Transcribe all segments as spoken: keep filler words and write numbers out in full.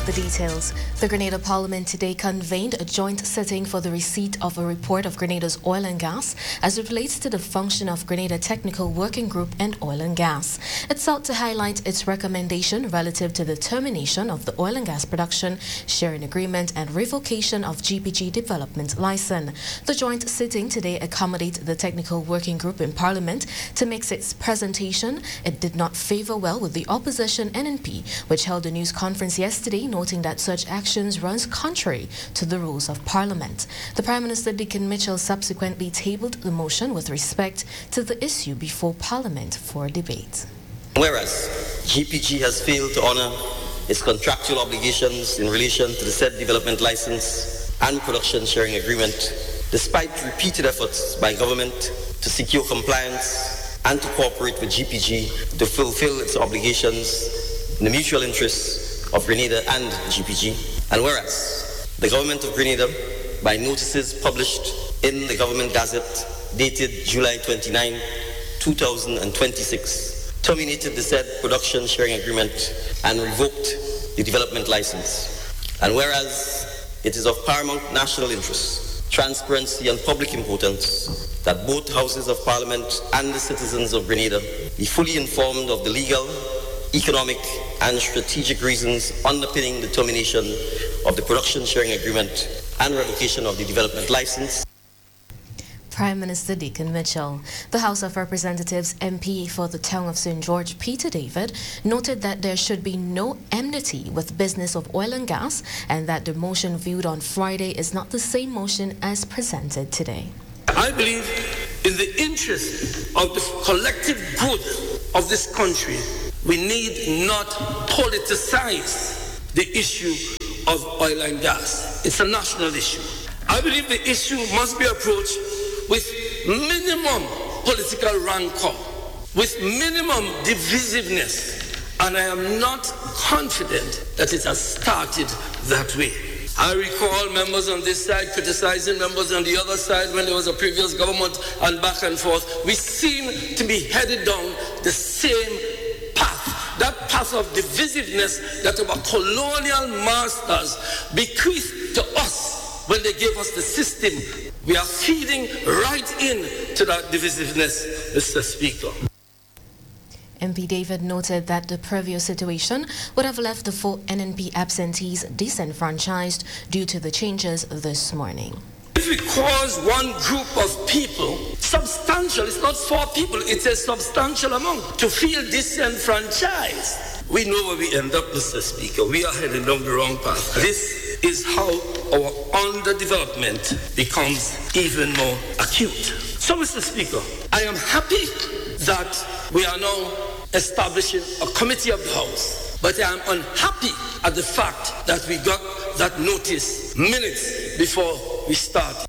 the details. The Grenada Parliament today convened a joint sitting for the receipt of a report of Grenada's oil and gas as it relates to the function of Grenada Technical Working Group and Oil and Gas. It sought to highlight its recommendation relative to the termination of the oil and gas production sharing agreement and revocation of G P G development license. The joint sitting today accommodated the Technical Working Group in Parliament to make its presentation. It did not favor well with the opposition N N P, which held a news conference yesterday noting that such actions runs contrary to the rules of Parliament. The Prime Minister Dickon Mitchell subsequently tabled the motion with respect to the issue before Parliament for debate. Whereas G P G has failed to honour its contractual obligations in relation to the said development license and production sharing agreement, despite repeated efforts by government to secure compliance and to cooperate with G P G to fulfill its obligations in the mutual interests of Grenada and G P G. And whereas the Government of Grenada, by notices published in the Government Gazette dated July twenty-ninth, two thousand twenty-six, terminated the said production sharing agreement and revoked the development license. And whereas it is of paramount national interest, transparency and public importance that both Houses of Parliament and the citizens of Grenada be fully informed of the legal, economic and strategic reasons underpinning the termination of the production sharing agreement and revocation of the development license. Prime Minister Dickon Mitchell. The House of Representatives M P for the town of Saint George, Peter David, noted that there should be no enmity with business of oil and gas and that the motion viewed on Friday is not the same motion as presented today. I believe in the interest of the collective good of this country, we need not politicize the issue of oil and gas. It's a national issue. I believe the issue must be approached with minimum political rancor, with minimum divisiveness, and I am not confident that it has started that way. I recall members on this side criticizing members on the other side when there was a previous government and back and forth. We seem to be headed down the same path, that path of divisiveness that our colonial masters bequeathed to us when they gave us the system. We are feeding right into that divisiveness, Mister Speaker. M P David noted that the previous situation would have left the four N N P absentees disenfranchised due to the changes this morning. If we cause one group of people, substantial, it's not four people, it's a substantial amount, to feel disenfranchised, we know where we end up, Mister Speaker. We are heading down the wrong path. This is how our underdevelopment becomes even more acute. So, Mister Speaker, I am happy that we are now establishing a committee of the House, but I am unhappy at the fact that we got that notice minutes before we start.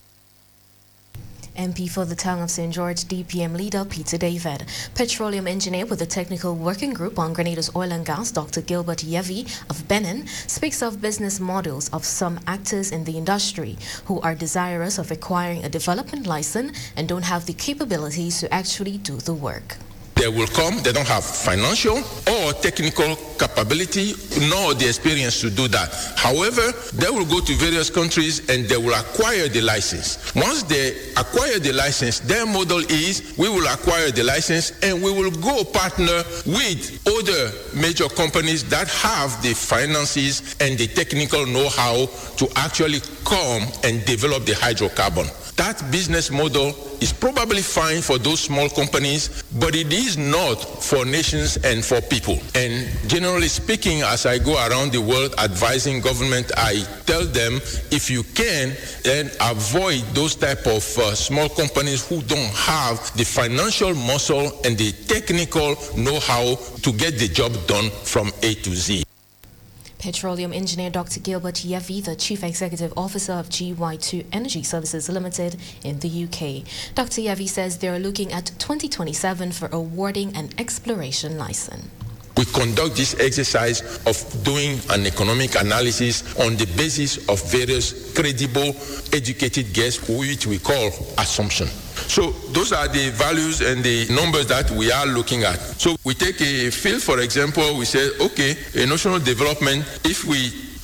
M P for the town of Saint George, D P M leader Peter David. Petroleum engineer with the Technical Working Group on Grenada's oil and gas, Doctor Gilbert Yevi of Benin, speaks of business models of some actors in the industry who are desirous of acquiring a development license and don't have the capabilities to actually do the work. They will come, they don't have financial or technical capability, nor the experience to do that. However, they will go to various countries and they will acquire the license. Once they acquire the license, their model is we will acquire the license and we will go partner with other major companies that have the finances and the technical know-how to actually come and develop the hydrocarbon. That business model is probably fine for those small companies, but it is not for nations and for people. And generally speaking, as I go around the world advising government, I tell them, if you can, then avoid those type of uh, small companies who don't have the financial muscle and the technical know-how to get the job done from A to Z. Petroleum engineer Doctor Gilbert Yevi, the Chief Executive Officer of G Y two Energy Services Limited in the U K. Doctor Yevi says they are looking at twenty twenty-seven for awarding an exploration license. We conduct this exercise of doing an economic analysis on the basis of various credible, educated guesses, which we call assumption. So those are the values and the numbers that we are looking at. So we take a field, for example, we say, okay, a national development, if we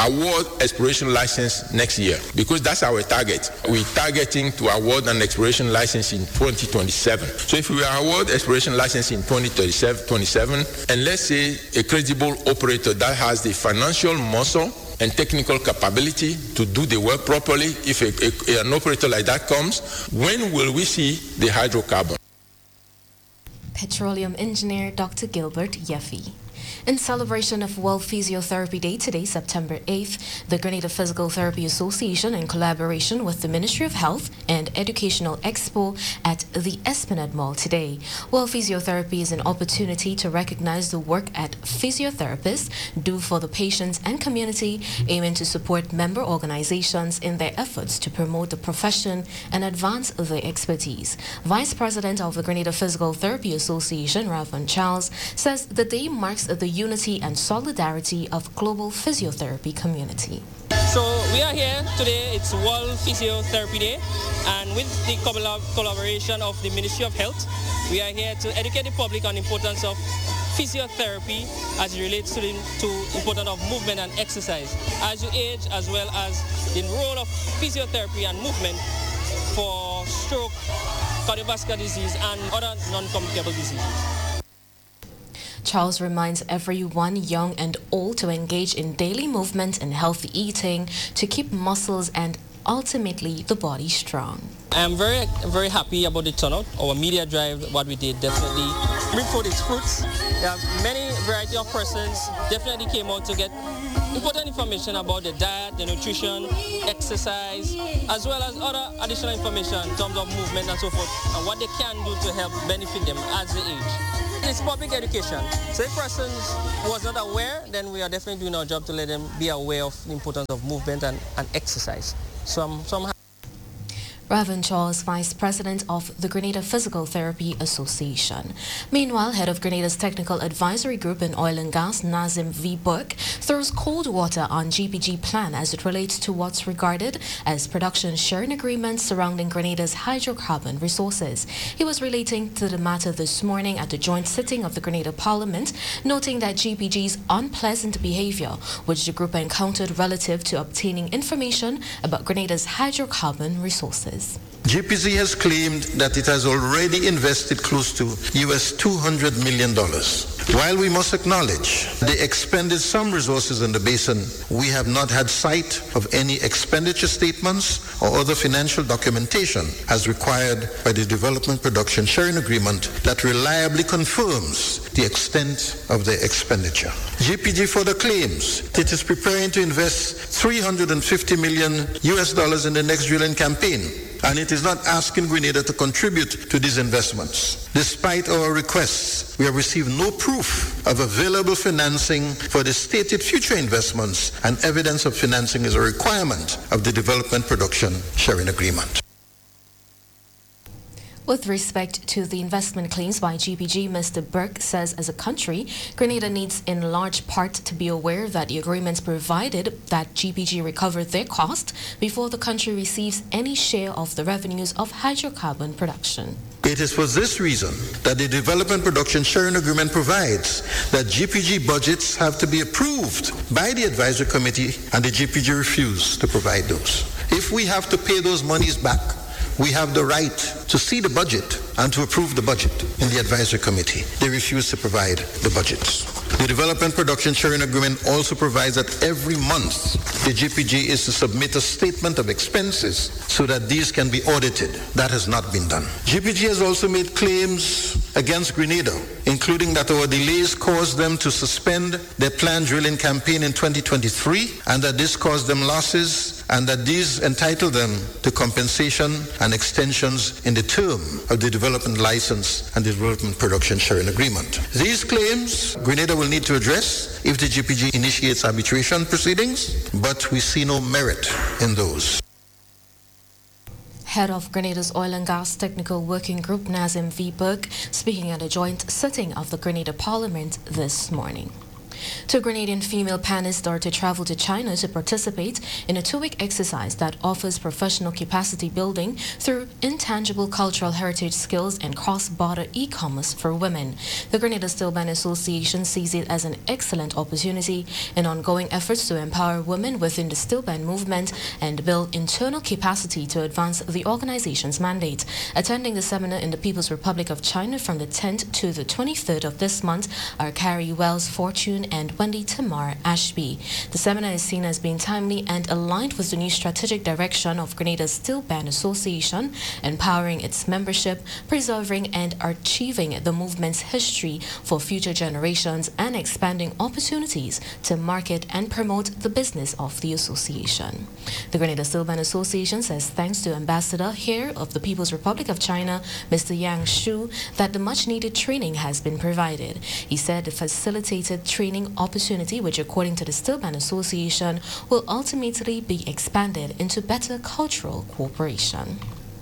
award exploration license next year, because that's our target. We're targeting to award an exploration license in twenty twenty-seven. So if we award exploration license in twenty twenty-seven, and let's say a credible operator that has the financial muscle and technical capability to do the work properly, if a, a, an operator like that comes, when will we see the hydrocarbon? Petroleum engineer Doctor Gilbert Yeffy. In celebration of World Physiotherapy Day today, September eighth, the Grenada Physical Therapy Association, in collaboration with the Ministry of Health and Educational Expo at the Esplanade Mall today. World Physiotherapy is an opportunity to recognize the work at physiotherapists do for the patients and community, aiming to support member organizations in their efforts to promote the profession and advance their expertise. Vice President of the Grenada Physical Therapy Association, Ravan Charles, says the day marks the unity and solidarity of global physiotherapy community. So we are here today, it's World Physiotherapy Day, and with the collaboration of the Ministry of Health, we are here to educate the public on the importance of physiotherapy as it relates to the to importance of movement and exercise as you age, as well as the role of physiotherapy and movement for stroke, cardiovascular disease, and other non-communicable diseases. Charles reminds everyone, young and old, to engage in daily movement and healthy eating to keep muscles and ultimately the body strong. I'm very, very happy about the turnout. Our media drive, what we did, definitely bring forth its fruits. There are many variety of persons definitely came out to get important information about the diet, the nutrition, exercise, as well as other additional information in terms of movement and so forth, and what they can do to help benefit them as they age. It's public education. So if persons was not aware, then we are definitely doing our job to let them be aware of the importance of movement and, and exercise. So I'm, so I'm Ravan Charles, Vice President of the Grenada Physical Therapy Association. Meanwhile, head of Grenada's Technical Advisory Group in Oil and Gas, Nazim V. Burke, throws cold water on G P G plan as it relates to what's regarded as production sharing agreements surrounding Grenada's hydrocarbon resources. He was relating to the matter this morning at the joint sitting of the Grenada Parliament, noting that G P G's unpleasant behavior, which the group encountered relative to obtaining information about Grenada's hydrocarbon resources. G P G has claimed that it has already invested close to U S two hundred million dollars. While we must acknowledge they expended some resources in the basin, we have not had sight of any expenditure statements or other financial documentation as required by the Development Production Sharing Agreement that reliably confirms the extent of their expenditure. G P G further claims that it is preparing to invest three hundred fifty million U S dollars in the next drilling campaign, and it is not asking Grenada to contribute to these investments. Despite our requests, we have received no proof of available financing for the stated future investments, and evidence of financing is a requirement of the Development Production Sharing Agreement. With respect to the investment claims by G P G, Mister Burke says as a country, Grenada needs in large part to be aware that the agreements provided that G P G recover their cost before the country receives any share of the revenues of hydrocarbon production. It is for this reason that the Development Production Sharing Agreement provides that G P G budgets have to be approved by the Advisory Committee, and the G P G refused to provide those. If we have to pay those monies back, we have the right to see the budget and to approve the budget in the Advisory Committee. They refuse to provide the budgets. The Development Production Sharing Agreement also provides that every month the G P G is to submit a statement of expenses so that these can be audited. That has not been done. G P G has also made claims against Grenada, including that our delays caused them to suspend their planned drilling campaign in twenty twenty-three, and that this caused them losses, and that these entitle them to compensation and extensions in the term of the development license and the Development Production Sharing Agreement. These claims Grenada will need to address if the G P G initiates arbitration proceedings, but we see no merit in those. Head of Grenada's Oil and Gas Technical Working Group, Nazim V. Burke, speaking at a joint sitting of the Grenada Parliament this morning. Two Grenadian female panelists are to travel to China to participate in a two-week exercise that offers professional capacity building through intangible cultural heritage skills and cross-border e-commerce for women. The Grenada Steel Band Association sees it as an excellent opportunity in ongoing efforts to empower women within the steel band movement and build internal capacity to advance the organization's mandate. Attending the seminar in the People's Republic of China from the tenth to the twenty-third of this month are Carrie Wells Fortune and Wendy Tamar Ashby. The seminar is seen as being timely and aligned with the new strategic direction of Grenada's Steel Band Association, empowering its membership, preserving and achieving the movement's history for future generations, and expanding opportunities to market and promote the business of the association. The Grenada Steel Band Association says thanks to Ambassador here of the People's Republic of China, Mister Yang Shu, that the much-needed training has been provided. He said the facilitated training opportunity, which according to the Steel Band Association, will ultimately be expanded into better cultural cooperation.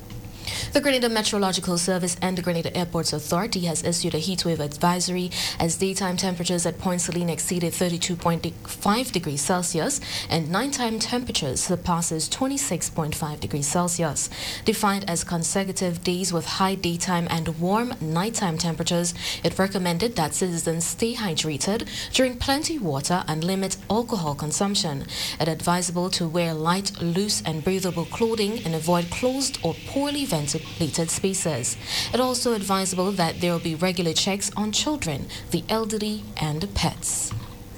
The Grenada Meteorological Service and the Grenada Airports Authority has issued a heatwave advisory as daytime temperatures at Point Celine exceeded thirty-two point five degrees Celsius and nighttime temperatures surpasses twenty-six point five degrees Celsius. Defined as consecutive days with high daytime and warm nighttime temperatures, it recommended that citizens stay hydrated, drink plenty water, and limit alcohol consumption. It advisable to wear light, loose, and breathable clothing and avoid closed or poorly ventilated spaces. It also advisable that there will be regular checks on children, the elderly, and pets.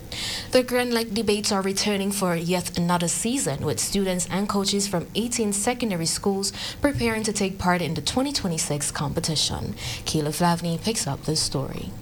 The Grand Lake debates are returning for yet another season, with students and coaches from eighteen secondary schools preparing to take part in the twenty twenty-six competition. Kayla Flavny picks up this story.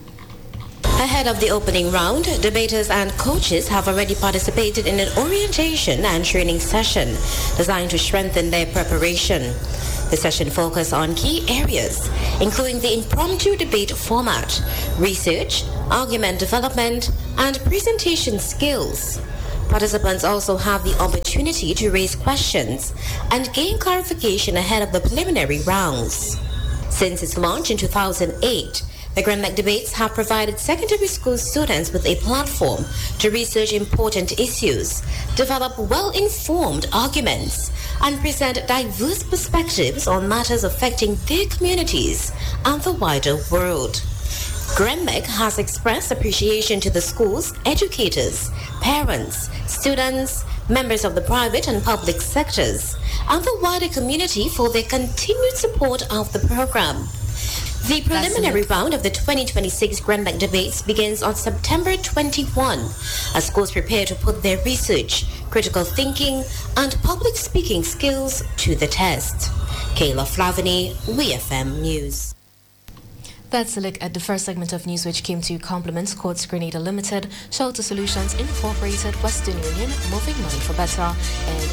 Ahead of the opening round, debaters and coaches have already participated in an orientation and training session designed to strengthen their preparation. The session focused on key areas, including the impromptu debate format, research, argument development, and presentation skills. Participants also have the opportunity to raise questions and gain clarification ahead of the preliminary rounds. Since its launch in two thousand eight, the Grand Lake debates have provided secondary school students with a platform to research important issues, develop well-informed arguments, and present diverse perspectives on matters affecting their communities and the wider world. Grand Lake has expressed appreciation to the schools, educators, parents, students, members of the private and public sectors, and the wider community for their continued support of the program. The preliminary round of the twenty twenty-six Grand Lake debates begins on September twenty-first as schools prepare to put their research, critical thinking, and public speaking skills to the test. Kayla Flavany, W F M News. That's a look at the first segment of news, which came to you compliments Quartz Grenada Limited, Shelter Solutions Incorporated, Western Union, Moving Money for Better, and